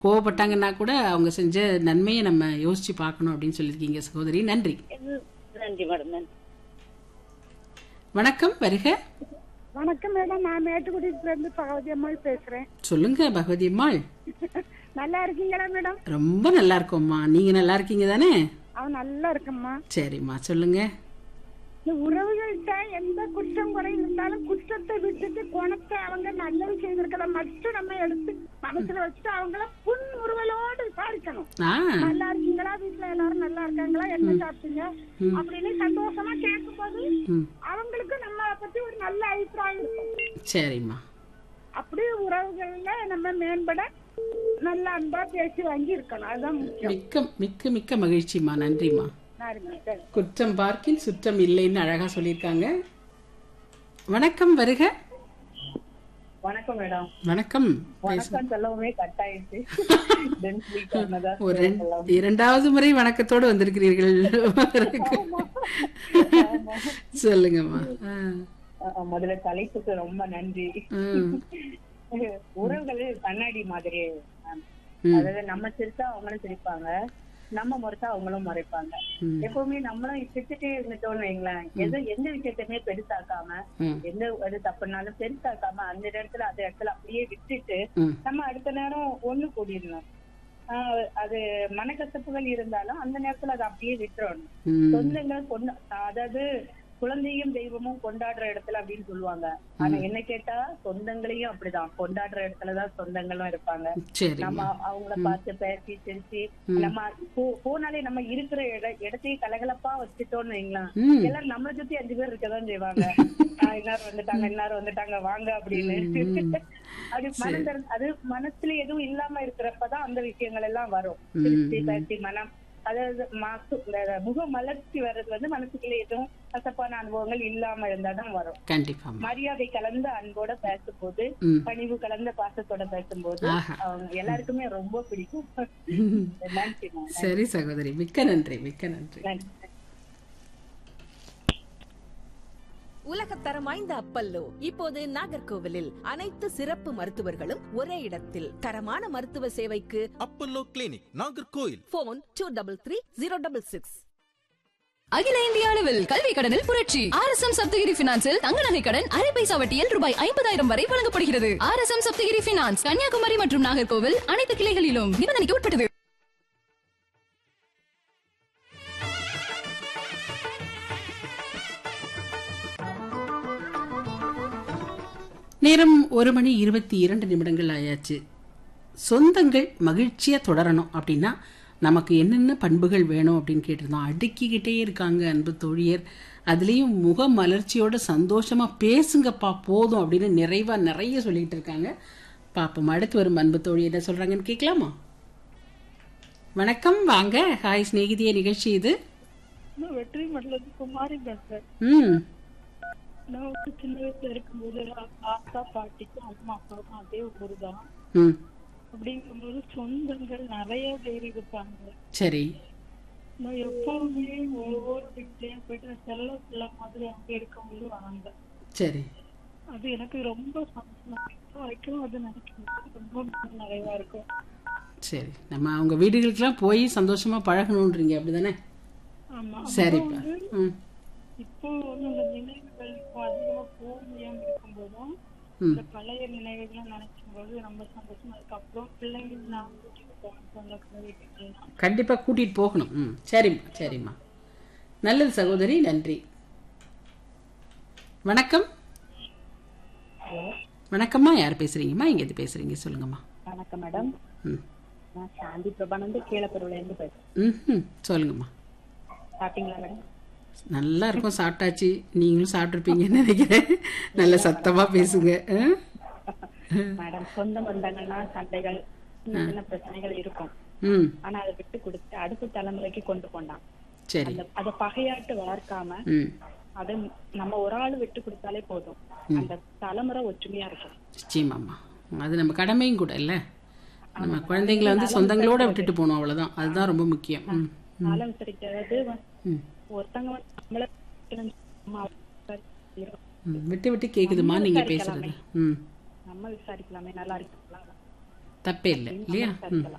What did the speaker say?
கோவப்பட்டாங்கன்னா கூட அவங்க செஞ்ச நன்மையை நம்ம யோசிச்சு பார்க்கணும் அப்படின்னு சொல்லியிருக்கீங்க சகோதரி. நன்றி. நன்றி மேடம். நன்றி. வணக்கம், வருக. வணக்கம் மேடம், நான் மேட்டுக்குடியில இருந்து பகவதி அம்மாள் பேசுறேன். சொல்லுங்க பகவதி அம்மாள். நல்லா இருக்கீங்களா மேடம்? ரொம்ப நல்லா இருக்கோம்மா, நீங்க நல்லா இருக்கீங்க தானே? அவன் நல்லா இருக்கம்மா. சரிம்மா, சொல்லுங்க. இந்த உறவுகள்கிட்ட எந்த குற்றம் குறை இருந்தாலும் குற்றத்தை விட்டுட்டு குணத்தை அவங்க நல்லது செய்திருக்கிறத மட்டும் நம்ம எடுத்து மனசுல வச்சுட்டு அவங்கள புன் உருவலோடு விசாரிக்கணும். நல்லா இருக்கீங்களா, வீட்டுல எல்லாரும் நல்லா இருக்காங்களா, என்ன சாப்பிட்டீங்க அப்படின்னு சந்தோஷமா கேட்கும்போது அவங்களுக்கு நம்ம பத்தி ஒரு நல்ல அபிப்பிராயம் இருக்கும். சரிம்மா. அப்படி உறவுகள்ல நம்ம மேம்பட நல்ல அன்பா பேசி வாங்கி இருக்கணும். அதுதான் முக்கியம். மிக்க மிக்க மிக்க மகிழ்ச்சிம்மா, நன்றிம்மா. குற்றம் பார்க்கில் சுற்றம் இல்லைன்னு அழகா சொல்லியிருக்காங்க. வணக்கம், வருக. வணக்கம் மேடம். வணக்கம். வணக்கம் சொல்லவே கட் ஆயிடுச்சு. ஒரு இரண்டாவது முறை வணக்கத்தோடு வந்திருக்கிறீர்கள். சொல்லுங்கம்மா. முதல்ல தலைப்புக்கு ரொம்ப நன்றி. உறவுகள் கண்ணாடி மாதிரி, அதாவது நம்ம சிரிச்சா அவங்களும் சிரிப்பாங்க, நம்ம முறைச்சா அவங்களும் முறைப்பாங்க. எப்பவுமே நம்மளும் சிரிச்சுட்டே இருந்துட்டோம்னு வைங்களேன், எந்த விஷயத்தையுமே பெருசாக்காம, எந்த ஒரு தப்புனாலும் பெருசாக்காம அந்த இடத்துல அப்படியே விட்டுட்டு நம்ம அடுத்த நேரம் ஒண்ணு கூடிடணும். அது மனக்கசப்புகள் இருந்தாலும் அந்த நேரத்துல அதை அப்படியே விட்டுறணும். சொந்தங்கள் அதாவது குழந்தையும் தெய்வமும் கொண்டாடுற இடத்துல அப்படின்னு சொல்லுவாங்க. ஆனா என்ன கேட்டா சொந்தங்களையும் அப்படிதான் கொண்டாடுற இடத்துலதான் சொந்தங்களும் இருப்பாங்க. நம்ம அவங்கள பார்த்து பேசி சிரிச்சு நம்ம போனாலே நம்ம இருக்கிற இடத்தையும் கலகலப்பா வச்சுட்டோம்னு வைங்களேன், எல்லாரும் நம்மளை சுத்தி 5 பேர் இருக்கதான் செய்வாங்க. எல்லாரும் வந்துட்டாங்க வாங்க அப்படின்னு. அது மனசுல எதுவும் இல்லாம இருக்கிறப்பதான் அந்த விஷயங்கள் எல்லாம் வரும். சிரிச்சு பேசி மனம், அதாவது முக மலர்ச்சி வர்றது மனசுக்குள்ள எதுவும் கசப்பான அனுபவங்கள் இல்லாம இருந்தாதான் வரும். கண்டிப்பா. மரியாதை கலந்த அன்போட பேசும்போது, பணிவு கலந்த பாசத்தோட பேசும்போது அவங்க எல்லாருக்குமே ரொம்ப பிடிக்கும். சரி சகோதரி, மிக்க நன்றி, மிக்க நன்றி. உலகத்தரம் வாய்ந்த அப்பல்லோ இப்போது நாகர்கோவிலில் அனைத்து சிறப்பு மருத்துவர்களும் ஒரே இடத்தில். தரமான மருத்துவ சேவைக்கு அப்பல்லோ கிளினிக், நாகர்கோவில். போன் 233066. அகில இந்திய அளவில் கல்வி கடனில் புரட்சி. RSM சப்தகிரி பினான்சில் தங்க நகை கடன் அரை பைசா வட்டியில் ரூபாய் 50,000 வரை வழங்கப்படுகிறது. RSM சப்தகிரி பினான்ஸ், கன்னியாகுமரி மற்றும் நாகர்கோவில் அனைத்து கிளைகளிலும். நிபந்தனைக்கு உட்பட்டது. நேரம் 1:22 ஆயாச்சு. சொந்தங்கள் மகிழ்ச்சியா தொடரணும் அப்படின்னா நமக்கு என்னென்ன பண்புகள் வேணும் அப்படின்னு கேட்டிருந்தோம். அடுக்கிக்கிட்டே இருக்காங்க அன்பு தோழியர். அதுலேயும் முக மலர்ச்சியோட சந்தோஷமா பேசுங்கப்பா போதும் அப்படின்னு நிறைய சொல்லிட்டு இருக்காங்க. பாப்போம் அடுத்து வரும் அன்பு தோழி என்ன சொல்றாங்கன்னு கேட்கலாமா? வணக்கம், வாங்க. ஹாய் ஸ்நேகிதிய நிகழ்ச்சி இது. வெற்றி மண்டலத்து குமாரி பேசுறேன். நான் சின்ன வயசுல இருக்கும்போது தாத்தா பாட்டிக்கும் அம்மா அப்பாவுக்கும் அதே ஊருதான். அப்படிங்கும்போது சொந்தங்கள் நிறைய பேர் இருப்பாங்க. சரி. நான் எப்பவுமே ஒவ்வொரு வீட்லயும் போயிட்டு செல்ல பிள்ளை மாதிரி அங்க இருக்கும்போது வளர்ந்தேன். சரி. அது எனக்கு ரொம்ப வரைக்கும் அது நினைக்கும் ரொம்ப நிறைவா இருக்கும். சரி, நம்ம அவங்க வீடுகளுக்கெல்லாம் போய் சந்தோஷமா பழகணும்ன்றீங்க அப்படிதானே? ஆமா. சரிப்பா. இப்போ அந்த நினைவுகள் அதிகமா போக முடியாம இருக்கும்போதும் இந்த பழைய நினைவுகளை நினைக்கும் போது ரொம்ப சந்தோஷமா இருக்கு. அப்புறம் பிள்ளைங்க நான் கண்டிப்பா கூட்டிட்டு போகணும். சரிம்மா, சரிம்மா, நல்லது சகோதரி, நன்றி. வணக்கம். வணக்கம்மா, யார் பேசுறீங்கம்மா? எங்க இருந்து பேசுறீங்க? சொல்லுங்கம்மா. வணக்கம் மேடம், நான் சாந்தி பிரபானந்து கீழப்பெருவில இருந்து பேசுறேன். சொல்லுங்கம்மா. சாப்பிட்டீங்களா மேடம்? நல்லா இருக்கும், சாப்பிட்டாச்சு. நீங்களும் சாப்பிட்டுருப்பீங்கன்னு நினைக்கிறேன். நல்ல சத்தமா பேசுங்க மேடம். சொந்த பந்தங்கள்னா சண்டைகள், சின்ன பிரச்சனைகள் இருக்கும். ஆனா அதை விட்டு கொடுத்து அடுத்த தலைமுறைக்கு கொண்டு போனான். சரி. அத பகையாட்டு வளர்க்காம அதை நம்ம ஒரு ஆள் விட்டு கொடுத்தாலே போதும், அந்த தலைமுறை ஒற்றுமையா இருக்கும். நிச்சயமாம்மா, அது நம்ம கடமையும் கூட இல்ல. நம்ம குழந்தைங்களை சொந்தங்களோட விட்டுட்டு போனோம், அவ்வளவுதான். அதுதான் ரொம்ப முக்கியம். காலம் சரிக்கிறது ஒருத்தங்க விட்டு விட்டு கேக்குதுமா நீங்க பேசுறது. நம்ம விசாரிக்கலாமே, நல்லா இருக்குங்களா? தப்பே இல்லை இல்லையா? ம்.